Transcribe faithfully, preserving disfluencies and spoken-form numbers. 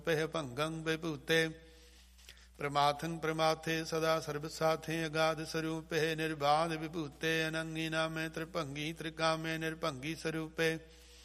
ਪਿਹ ਭੰਗੰ ਵਿਭੂਤੇ ਪ੍ਰਮਾਥੰ ਪ੍ਰਮਾਥੇ ਸਦਾ ਸਰਬ ਸਾਥੇ ਅਗਾਧ ਸਰੂਪੇ ਨਿਰਬਾਧ ਵਿਭੂਤੇ ਅਨੰਗੀ ਨਾਮੇ ਤ੍ਰਿਭੰਗੀ ਤ੍ਰਿਕਾਮੇ ਨਿਰਭੰਗੀ ਸਰੂਪੇ